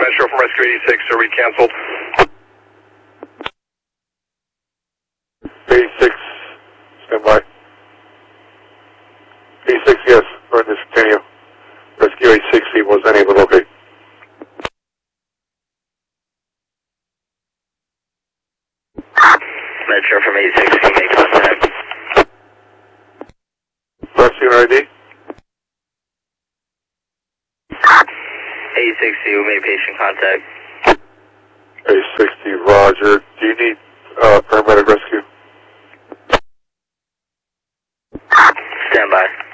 Metro from Rescue 86, are we canceled? 86, stand by. 86, yes, we're in this continue. Rescue 860 was unable to locate. Metro from 860, make contact. Rescue ID? 860, we made patient contact. 860, roger. Do you need paramedic rescue? Stand by.